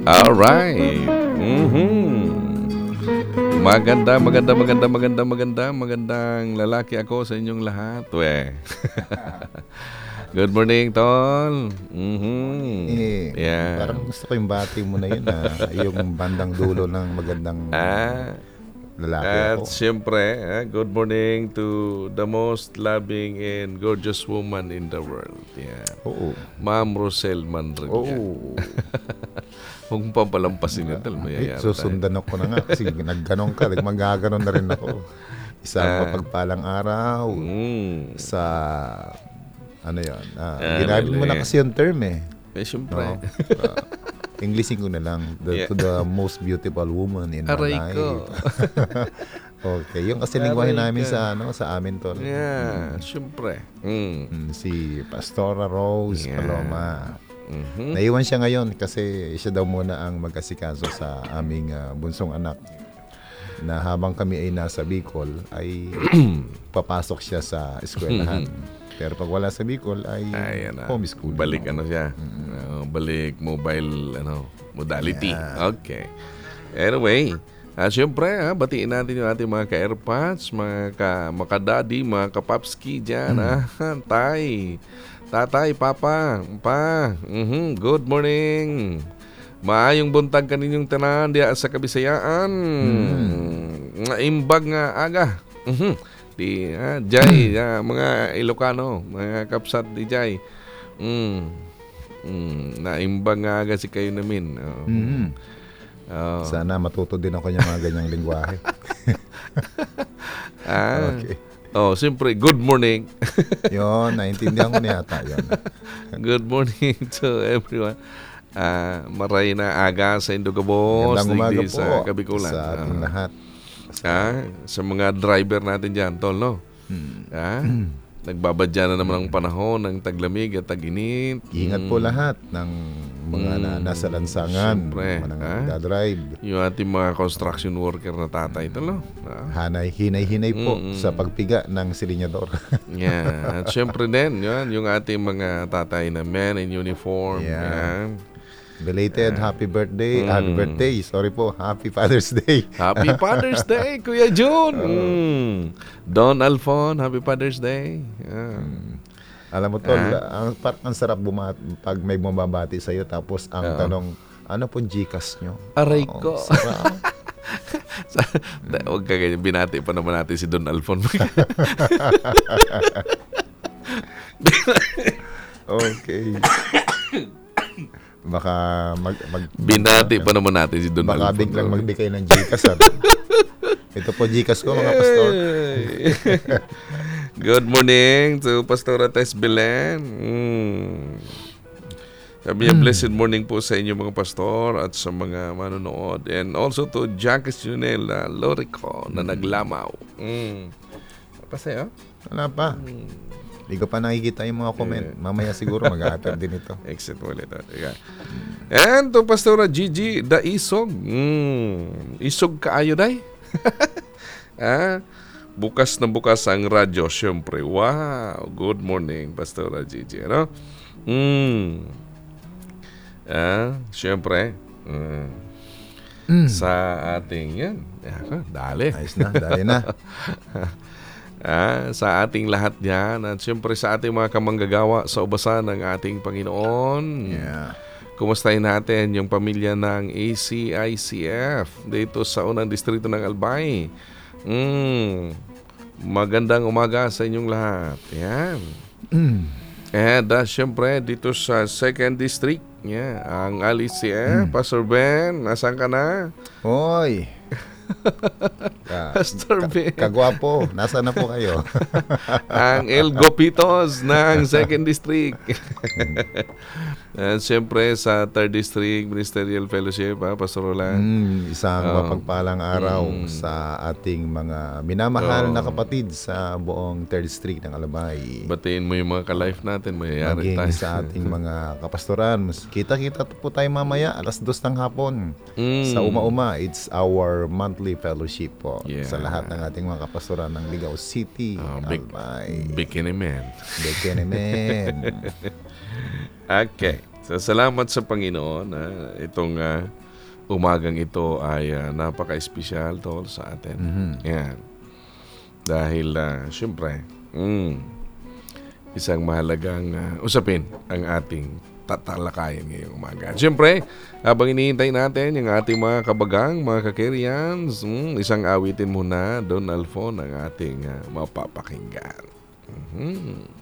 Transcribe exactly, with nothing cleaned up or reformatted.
Alright. Mhm. Maganda, maganda, maganda, maganda, maganda, magandang lalaki ako sa inyong lahat. We. Good morning, Tol. Mhm. Eh, Yeah. parang gusto ko yung bati mo na yun ah. Yung bandang dulo ng magandang Ah, lalaki at ako. siyempre, ah, good morning to the most loving and gorgeous woman in the world. Yeah. Oo. Ma'am Rosel Manrigan. Oo. Huwag mo pa palampasin yun, Tol. Eh, Mayayari tayo. susundan ako na nga kasi nagganon ka, magaganon na rin ako. Isang Ah. mapagpalang araw Mm. sa ano yun. Ah, Ah, ginamit mo na mali. kasi yung term eh. Eh, siyempre. No? Ah, Englishin ko na lang. The, Yeah. To the most beautiful woman in my Aray life. ko. Okay. Yung kasi Aray lingwahe namin ka. sa ano sa amin to. Yeah, siyempre. Mm. Mm, si Pastora Rose Yeah. Paloma. Mhm. Naiwan siya ngayon kasi siya daw muna ang mag-asikaso sa aming ah, bunsong anak. Na habang kami ay nasa Bicol, ay papasok siya sa eskwelahan. Pero pag wala sa Bicol, ay Ayan na. homeschool. Balik ano siya. Uh, balik mobile ano modality. Yeah. Okay. Anyway, ah, siyempre, ah, batiin natin yung ating mga ka-airpods, mga ka makadadi, mga ka-papski dyan. Ah, tay, tatay, papa, pa. Mhm. Good morning. Maayong buntag kaninyong tanan diya sa Kabisayaan. Nga imbag nga aga. Mhm. Di ah, Jay, ah, mga Ilocano, mga kapsat di Jay. Mm. Mm, naimbag nga aga si kayo namin. Oh. Mhm. Oh. Sana matuto din ako ng mga ganyang lingwahe. Ah. Okay. Oh, siyempre, good morning. Yun, naintindihan ko na yata yun. Good morning to everyone. Ah, maray na aga sa Indogabos, Magandang umaga digdi po sa Kabikulan. sa ating Ah. lahat. Ah, sa mga driver natin dyan, Tol, no? Hmm. Ah, nagbabadya na naman ang panahon ng taglamig at taginit. Ingat po lahat ng mga na, Mm. nasa lansangan, Siyempre, mga ha? nagdadrive. Yung ating mga construction worker na tatay, Tol, no? Ah, Hanay, hinay-hinay po Mm-mm. sa pagpiga ng silinyador. yeah. At syempre din, yun, yung ating mga tatay na men in uniform. Yeah. Yeah. Belated happy birthday, Mm. happy birthday, sorry po, happy Father's Day. Happy Father's Day, Kuya Jun. Mm. Don Alfon, Happy Father's Day. Yeah. Alam mo tol, Ah. ang, parang ang sarap bumat pag may bumabati sa iyo tapos ang Oo. tanong, ano po Gcash nyo? Aray Oo, ko. sarap. Huwag ka ganyan. Binati pa naman natin si Don Alfon. Okay. Baka mag, mag Binati pa naman natin si Don baka Alfon. biglang magbigay ng Gcash. Ano? Ito po Gcash ko mga pastor. Yay! Good morning to Pastora Tess Belen. Mm. Sabi niya, blessed morning po sa inyo mga pastor at sa mga manonood. And also to Jacques Junel uh, Lorico na naglamaw. Mm. Pasaya? Wala pa. Hindi ko pa nakikita yung mga comment. Mamaya siguro mag-a-appear din ito. Exit mo ulit. Yeah. And to Pastora Gigi da Isog. Mm. Isog kaayo day. ah, bukas na bukas ang radyo, syempre. Wow. Good morning, Pastora Gigi. Ano? Mm. Ah, syempre. Mm. Sa ating yan. Ah, dali. Ayos na, dali na. Ah, sa ating lahat yan at siyempre sa ating mga kamanggagawa sa ubasan ng ating Panginoon. Yeah. Kumustahin natin yung pamilya ng A C I C F dito sa unang distrito ng Albay. Mm, magandang umaga sa inyong lahat. Yan. And uh, siyempre dito sa second district, yeah, ang Alice C F, Pastor Ben, nasaan ka na? Hoy. Ka- Pastor Ben. Kagwapo, nasa na po kayo? Ang El Gopitos ng second district. At siyempre sa third district Ministerial Fellowship, ha, Pastor Roland. Mm, isang Oh. mapagpalang araw Mm. sa ating mga minamahal Oh. na kapatid sa buong third District ng Alabay. Batiin mo yung mga ka-life natin, mayayari Maging tayo. sa ating mga kapastoran. Mas- Kita-kita po tayo mamaya, alas dos ng hapon. Mm. Sa Uma-Uma, it's our monthly fellowship po. Yeah. Sa lahat ng ating mga kapastoran ng Ligao City, Oh, big, Albay, bikini man. Bekenemen. Okay. So, salamat sa Panginoon. ah, itong ah, umagang ito ay ah, napaka-espesyal tol sa atin. Mhm. Yan. Dahil, uh, syempre, mm, isang mahalagang ah, usapin ang ating tatalakayan ngayong umaga. Siyempre, habang inihintay natin yung ating mga kabagang, mga kakerians, mm, isang awitin muna, Don Alfon, ang ating ah, mapapakinggan. Mhm.